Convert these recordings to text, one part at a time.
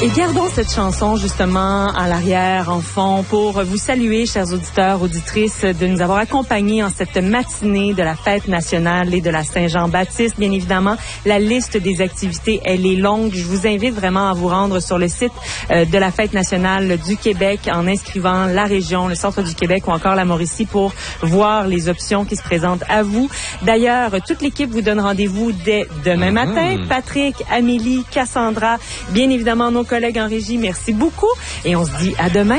Et gardons cette chanson justement à l'arrière, en fond, pour vous saluer, chers auditeurs, auditrices, de nous avoir accompagnés en cette matinée de la fête nationale et de la Saint-Jean-Baptiste. Bien évidemment, la liste des activités, elle est longue. Je vous invite vraiment à vous rendre sur le site de la fête nationale du Québec en inscrivant la région, le centre du Québec ou encore la Mauricie pour voir les options qui se présentent à vous. D'ailleurs, toute l'équipe vous donne rendez-vous dès demain matin. Patrick, Amélie, Cassandra, bien évidemment nos collègues en régie, merci beaucoup. Et on se dit à demain.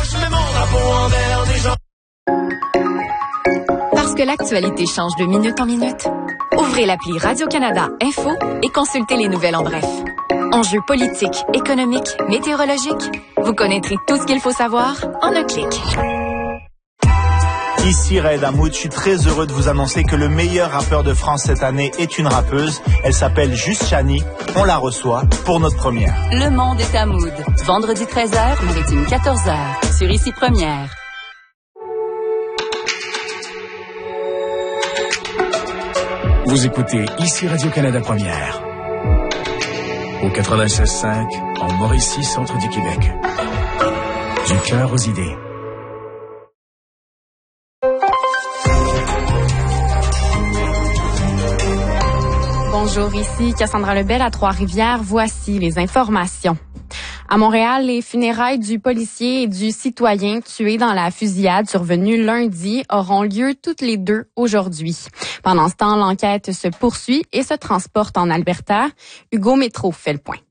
Parce que l'actualité change de minute en minute, ouvrez l'appli Radio-Canada Info et consultez les nouvelles en bref. Enjeux politiques, économiques, météorologiques, vous connaîtrez tout ce qu'il faut savoir en un clic. Ici Red Hamoud, je suis très heureux de vous annoncer que le meilleur rappeur de France cette année est une rappeuse. Elle s'appelle Juste Chani. On la reçoit pour notre première. Le monde est à Mood. Vendredi 13h, maritime 14h. Sur Ici Première. Vous écoutez Ici Radio-Canada Première. Au 96.5, en Mauricie, centre du Québec. Du cœur aux idées. Bonjour, ici Cassandra Lebel à Trois-Rivières. Voici les informations. À Montréal, les funérailles du policier et du citoyen tués dans la fusillade survenue lundi auront lieu toutes les deux aujourd'hui. Pendant ce temps, l'enquête se poursuit et se transporte en Alberta. Hugo Métro fait le point.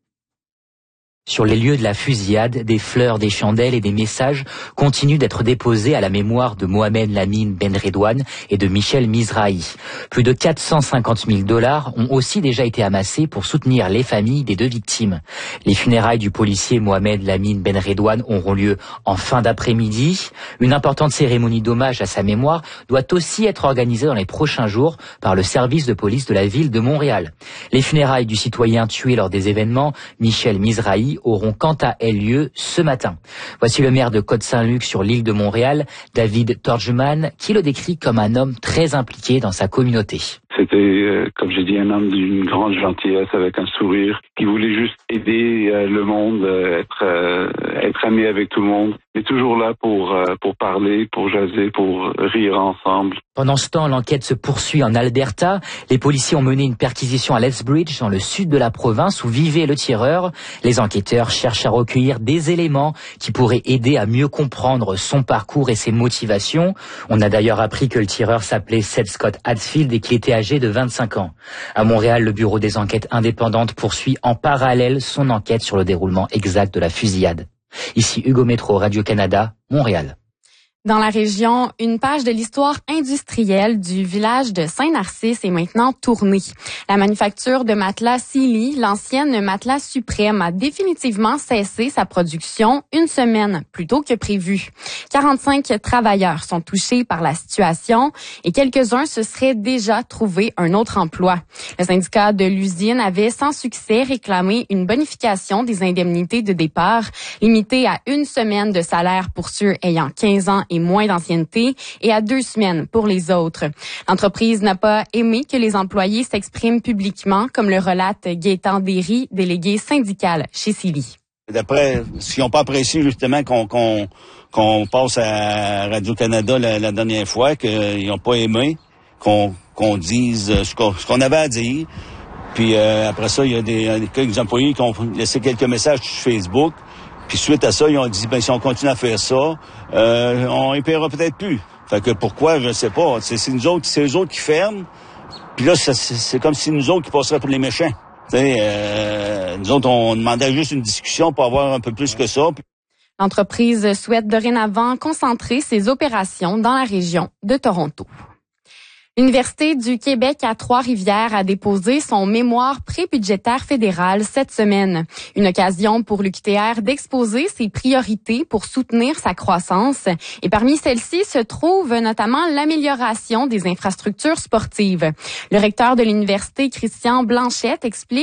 Sur les lieux de la fusillade, des fleurs, des chandelles et des messages continuent d'être déposés à la mémoire de Mohamed Lamine Benredouane et de Michel Mizrahi. Plus de 450 000 $ ont aussi déjà été amassés pour soutenir les familles des deux victimes. Les funérailles du policier Mohamed Lamine Benredouane auront lieu en fin d'après-midi. Une importante cérémonie d'hommage à sa mémoire doit aussi être organisée dans les prochains jours par le service de police de la ville de Montréal. Les funérailles du citoyen tué lors des événements, Michel Mizrahi, auront quant à elles lieu ce matin. Voici le maire de Côte-Saint-Luc sur l'île de Montréal, David Torgeman, qui le décrit comme un homme très impliqué dans sa communauté. C'était, comme j'ai dit, un homme d'une grande gentillesse avec un sourire, qui voulait juste aider le monde, être ami avec tout le monde, et toujours là pour parler, pour jaser, pour rire ensemble. Pendant ce temps, l'enquête se poursuit en Alberta. Les policiers ont mené une perquisition à Lethbridge, dans le sud de la province, où vivait le tireur. Les enquêteurs cherchent à recueillir des éléments qui pourraient aider à mieux comprendre son parcours et ses motivations. On a d'ailleurs appris que le tireur s'appelait Seth Scott Hadfield et qu'il était âgé de 25 ans. À Montréal, le Bureau des enquêtes indépendantes poursuit en parallèle son enquête sur le déroulement exact de la fusillade. Ici Hugo Métro, Radio-Canada, Montréal. Dans la région, une page de l'histoire industrielle du village de Saint-Narcisse est maintenant tournée. La manufacture de matelas Sealy, l'ancienne matelas suprême, a définitivement cessé sa production une semaine plus tôt que prévu. 45 travailleurs sont touchés par la situation et quelques-uns se seraient déjà trouvé un autre emploi. Le syndicat de l'usine avait sans succès réclamé une bonification des indemnités de départ limitée à une semaine de salaire pour ceux ayant 15 ans et moins d'ancienneté et à 2 semaines pour les autres. L'entreprise n'a pas aimé que les employés s'expriment publiquement, comme le relate Gaétan Derry, délégué syndical chez Sealy. D'après, s'ils n'ont pas apprécié justement qu'on passe à Radio-Canada la dernière fois, qu'ils n'ont pas aimé, qu'on dise ce qu'on avait à dire. Puis après ça, il y a quelques employés qui ont laissé quelques messages sur Facebook. Puis suite à ça, ils ont dit, si on continue à faire ça, on y paiera peut-être plus. Fait que pourquoi, je ne sais pas. C'est eux autres qui ferment. Puis là, c'est comme si nous autres qui passeraient pour les méchants. Nous autres, on demandait juste une discussion pour avoir un peu plus que ça. L'entreprise souhaite dorénavant concentrer ses opérations dans la région de Toronto. L'Université du Québec à Trois-Rivières a déposé son mémoire prébudgétaire fédéral cette semaine. Une occasion pour l'UQTR d'exposer ses priorités pour soutenir sa croissance. Et parmi celles-ci se trouve notamment l'amélioration des infrastructures sportives. Le recteur de l'université, Christian Blanchette, explique